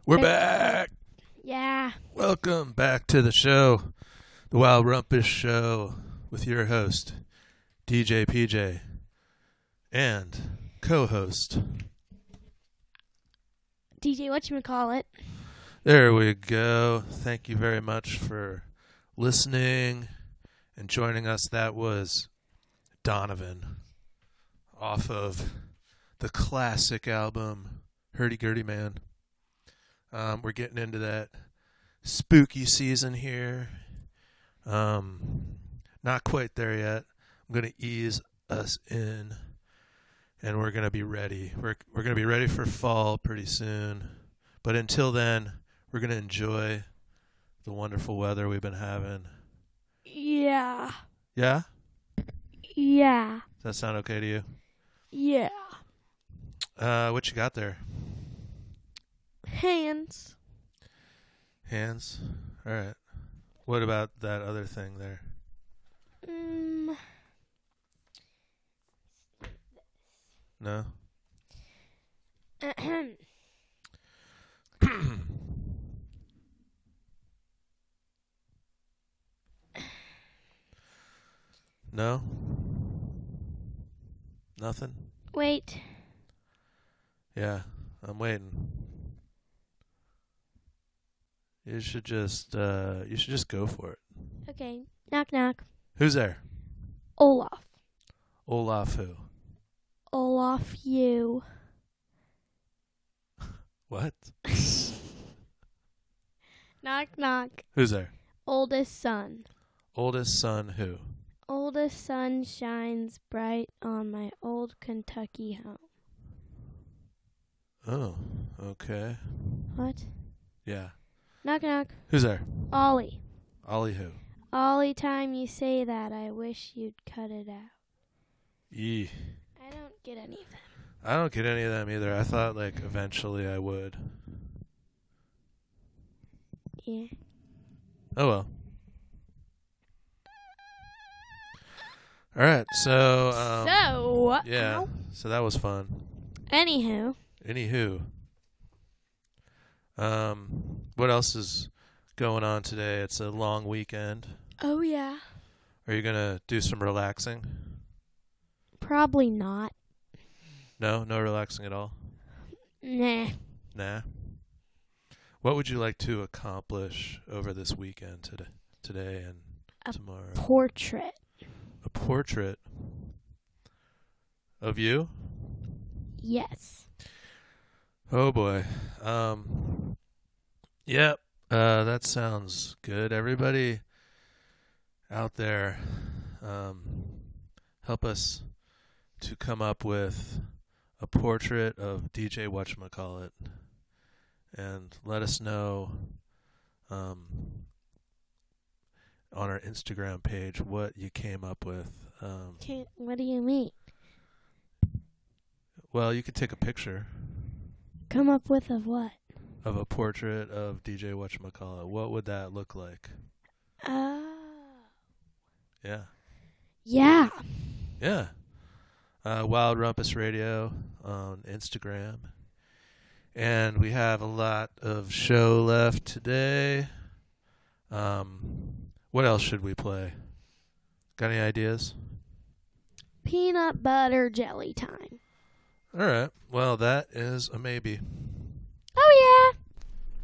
We're back. Yeah. Welcome back to the show, the Wild Rumpus Show, with your host, DJ PJ, and co-host. DJ, whatchamacallit? There we go. Thank you very much for listening and joining us. That was Donovan off of the classic album, Hurdy Gurdy Man. We're getting into that spooky season here. Not quite there yet. I'm going to ease us in, and we're going to be ready. We're going to be ready for fall pretty soon. But until then, we're going to enjoy the wonderful weather we've been having. Yeah. Yeah? Yeah. Does that sound okay to you? Yeah. What you got there? Hands. Hands? All right. What about that other thing there? No? No? Nothing? Wait. Yeah, I'm waiting. You should just go for it. Okay. Knock, knock. Who's there? Olaf. Olaf who? Olaf, you. What? Knock, knock. Who's there? Oldest son. Oldest son who? Oldest sun shines bright on my old Kentucky home. Oh, okay. What? Yeah. Knock, knock. Who's there? Ollie. Ollie who? Ollie, time you say that, I wish you'd cut it out. Yee. I don't get any of them. I don't get any of them either. I thought, eventually I would. Yeah. Oh, well. All right, so... yeah, ow. so that was fun. Anywho. What else is going on today? It's a long weekend. Oh, yeah. Are you going to do some relaxing? Probably not. No relaxing at all? Nah. Nah. What would you like to accomplish over this weekend today and tomorrow? Portrait. A portrait of you? Yes. Oh boy. Yep. That sounds good. Everybody out there, help us to come up with a portrait of DJ Whatchamacallit, and let us know on our Instagram page what you came up with. What do you mean? Well, you could take a picture. Come up with of what? Of a portrait of DJ Whatchamacallit. What would that look like? Yeah. Yeah. Yeah. Wild Rumpus Radio on Instagram. And we have a lot of show left today. What else should we play? Got any ideas? Peanut butter jelly time. All right. Well, that is a maybe. Oh,